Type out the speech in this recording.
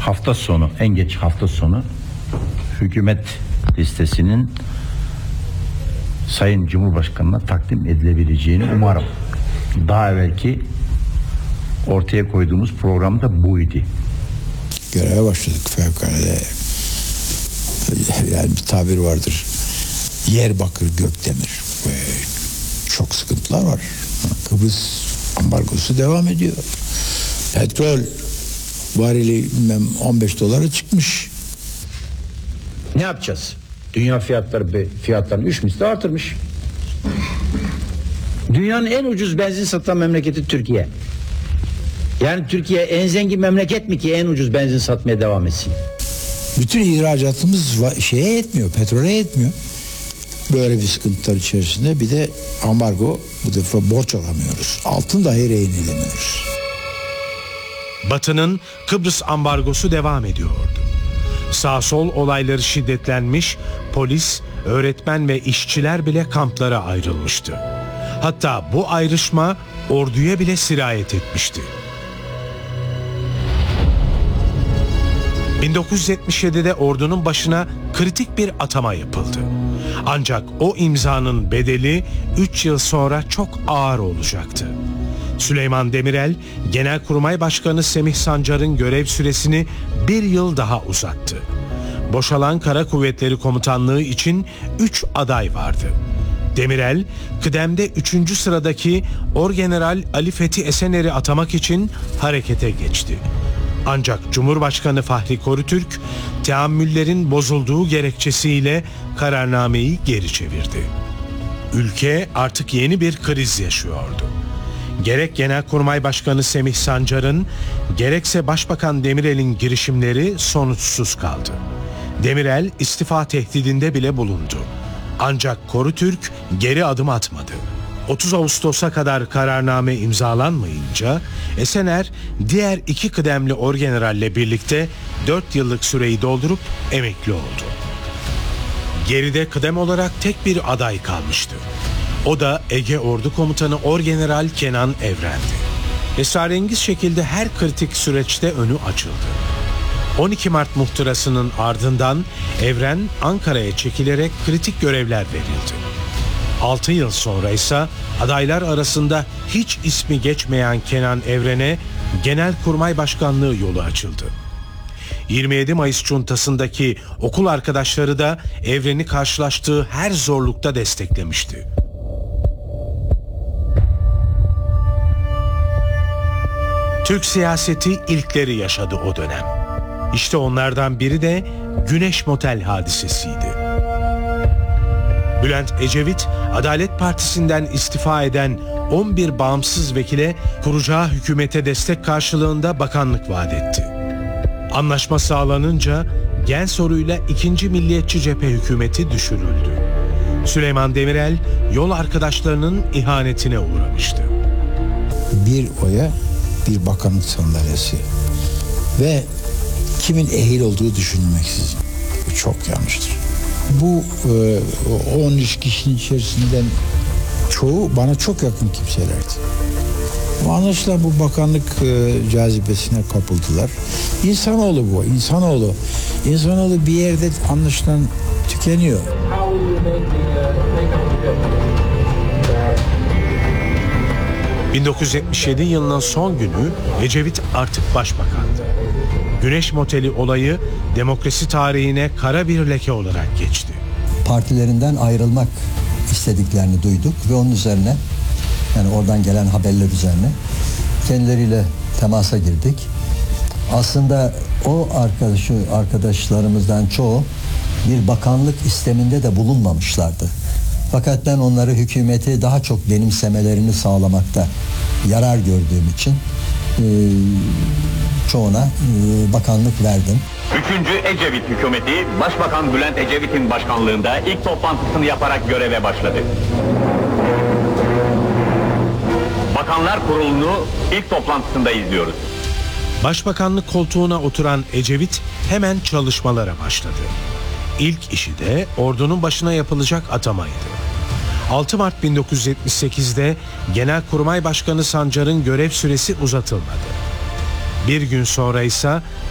hafta sonu, en geç hafta sonu hükümet listesinin Sayın Cumhurbaşkanı'na takdim edilebileceğini umarım. Daha evvelki ortaya koyduğumuz program da buydu. Göreve başladık fevkalade. Yani bir tabir vardır. Yer bakır gök demir. Çok sıkıntılar var. Kıbrıs ambargosu devam ediyor. Petrol varili bilmem 15 dolara çıkmış. Ne yapacağız? Dünya fiyatlarını 3 misli artırmış. Dünyanın en ucuz benzin satan memleketi Türkiye. Yani Türkiye en zengin memleket mi ki en ucuz benzin satmaya devam etsin? Bütün ihracatımız şeye yetmiyor, petrole yetmiyor. Böyle bir sıkıntılar içerisinde bir de ambargo, bu defa borç alamıyoruz. Altın dahi rehin edemiyoruz. Batı'nın Kıbrıs ambargosu devam ediyordu. Sağ-sol olayları şiddetlenmiş, polis, öğretmen ve işçiler bile kamplara ayrılmıştı. Hatta bu ayrışma orduya bile sirayet etmişti. 1977'de ordunun başına kritik bir atama yapıldı. Ancak o imzanın bedeli 3 yıl sonra çok ağır olacaktı. Süleyman Demirel, Genelkurmay Başkanı Semih Sancar'ın görev süresini 1 yıl daha uzattı. Boşalan Kara Kuvvetleri Komutanlığı için 3 aday vardı. Demirel, kıdemde 3. sıradaki Orgeneral Ali Fethi Esener'i atamak için harekete geçti. Ancak Cumhurbaşkanı Fahri Korutürk, teamüllerin bozulduğu gerekçesiyle kararnameyi geri çevirdi. Ülke artık yeni bir kriz yaşıyordu. Gerek Genelkurmay Başkanı Semih Sancar'ın, gerekse Başbakan Demirel'in girişimleri sonuçsuz kaldı. Demirel istifa tehdidinde bile bulundu. Ancak Korutürk geri adım atmadı. 30 Ağustos'a kadar kararname imzalanmayınca Esener diğer 2 kıdemli orgeneralle birlikte 4 yıllık süreyi doldurup emekli oldu. Geride kıdem olarak tek bir aday kalmıştı. O da Ege Ordu Komutanı Orgeneral Kenan Evren'di. Esrarengiz şekilde her kritik süreçte önü açıldı. 12 Mart muhtırasının ardından Evren Ankara'ya çekilerek kritik görevler verildi. 6 yıl sonra ise adaylar arasında hiç ismi geçmeyen Kenan Evren'e Genelkurmay Başkanlığı yolu açıldı. 27 Mayıs Cuntası'ndaki okul arkadaşları da Evren'i karşılaştığı her zorlukta desteklemişti. Türk siyaseti ilkleri yaşadı o dönem. İşte onlardan biri de Güneş Motel hadisesiydi. Bülent Ecevit, Adalet Partisi'nden istifa eden 11 bağımsız vekile kuracağı hükümete destek karşılığında bakanlık vaat etti. Anlaşma sağlanınca gen soruyla 2. Milliyetçi Cephe hükümeti düşürüldü. Süleyman Demirel yol arkadaşlarının ihanetine uğramıştı. Bir oya bir bakanlık sandalyesi ve kimin ehil olduğu düşünülmeksizin. Bu çok yanlıştır. Bu 13 kişinin içerisinden çoğu bana çok yakın kimselerdi. Ama anlaşılan bu bakanlık cazibesine kapıldılar. İnsanoğlu bu, insanoğlu. İnsanoğlu bir yerde anlaşılan tükeniyor. ...1977 yılının son günü Ecevit artık başbakandı. Güneş Moteli olayı demokrasi tarihine kara bir leke olarak geçti. Partilerinden ayrılmak istediklerini duyduk ve onun üzerine, yani oradan gelen haberler üzerine kendileriyle temasa girdik. Aslında o arkadaşlarımızdan çoğu bir bakanlık isteminde de bulunmamışlardı. Fakat ben onları hükümeti daha çok benimsemelerini sağlamakta yarar gördüğüm için çoğuna bakanlık verdim. 3. Ecevit hükümeti Başbakan Bülent Ecevit'in başkanlığında ilk toplantısını yaparak göreve başladı. Bakanlar Kurulu'nu ilk toplantısında izliyoruz. Başbakanlık koltuğuna oturan Ecevit hemen çalışmalara başladı. İlk işi de ordunun başına yapılacak atamaydı. 6 Mart 1978'de Genelkurmay Başkanı Sancar'ın görev süresi uzatılmadı. Bir gün sonra ise